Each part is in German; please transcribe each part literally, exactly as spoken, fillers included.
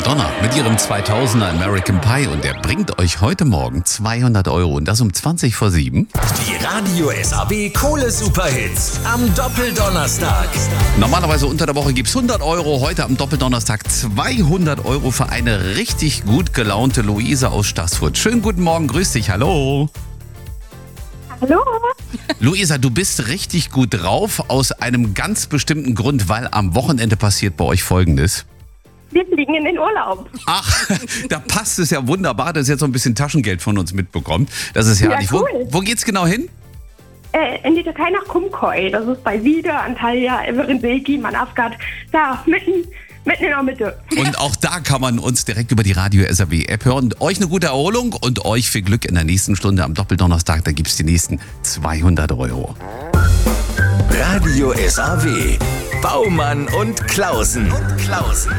Madonna mit ihrem zweitausender American Pie und der bringt euch heute Morgen zweihundert Euro und das um zwanzig vor sieben. Die Radio S A B Kohle Superhits am Doppeldonnerstag. Normalerweise unter der Woche gibt's hundert Euro, heute am Doppeldonnerstag zweihundert Euro für eine richtig gut gelaunte Luise aus Staßfurt. Schönen guten Morgen, grüß dich, hallo. Hallo. Luisa, du bist richtig gut drauf aus einem ganz bestimmten Grund, weil am Wochenende passiert bei euch Folgendes. Wir fliegen in den Urlaub. Ach, da passt es ja wunderbar, dass ihr jetzt so ein bisschen Taschengeld von uns mitbekommt. Das ist herrlich. Ja, cool. Wo, wo geht's genau hin? Äh, in die Türkei nach Kumkoy. Das ist bei Siede, Antalya, Everinseki, Manavgat. Da, mitten, mitten in der Mitte. Und auch da kann man uns direkt über die Radio S A B App hören. Euch eine gute Erholung und euch viel Glück in der nächsten Stunde am Doppeldonnerstag. Da gibt's die nächsten zweihundert Euro. Radio S A W. Baumann und Klausen. Und Klausen.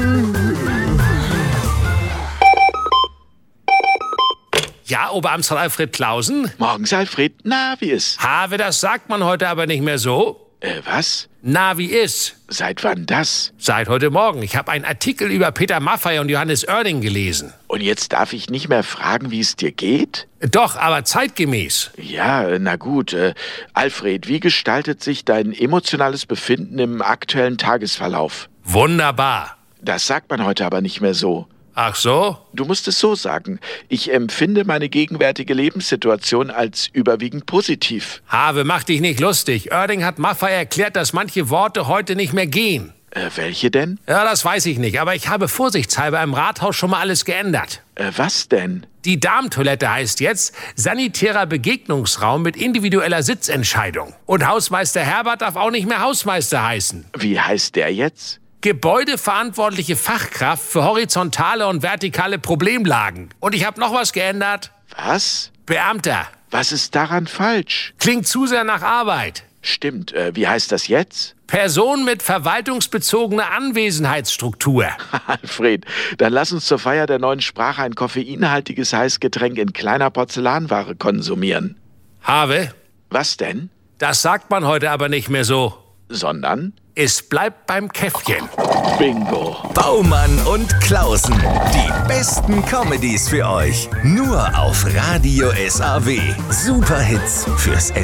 Ja, Oberamtsrat Alfred Klausen? Morgens, Alfred. Na, wie ist? Habe, das sagt man heute aber nicht mehr so. Äh, was? Na, wie ist? Seit wann das? Seit heute Morgen. Ich habe einen Artikel über Peter Maffay und Johannes Oerding gelesen. Und jetzt darf ich nicht mehr fragen, wie es dir geht? Doch, aber zeitgemäß. Ja, na gut. Äh, Alfred, wie gestaltet sich dein emotionales Befinden im aktuellen Tagesverlauf? Wunderbar. Das sagt man heute aber nicht mehr so. Ach so? Du musst es so sagen. Ich empfinde meine gegenwärtige Lebenssituation als überwiegend positiv. Have, mach dich nicht lustig. Oerding hat Maffay erklärt, dass manche Worte heute nicht mehr gehen. Äh, welche denn? Ja, das weiß ich nicht, aber ich habe vorsichtshalber im Rathaus schon mal alles geändert. Äh, was denn? Die Darmtoilette heißt jetzt sanitärer Begegnungsraum mit individueller Sitzentscheidung. Und Hausmeister Herbert darf auch nicht mehr Hausmeister heißen. Wie heißt der jetzt? Gebäudeverantwortliche Fachkraft für horizontale und vertikale Problemlagen. Und ich habe noch was geändert. Was? Beamter. Was ist daran falsch? Klingt zu sehr nach Arbeit. Stimmt. Äh, wie heißt das jetzt? Person mit verwaltungsbezogener Anwesenheitsstruktur. Alfred, dann lass uns zur Feier der neuen Sprache ein koffeinhaltiges Heißgetränk in kleiner Porzellanware konsumieren. Have, Was denn? das sagt man heute aber nicht mehr so. Sondern? Es bleibt beim Käffchen. Bingo. Baumann und Klausen. Die besten Comedies für euch. Nur auf Radio S A W. Superhits fürs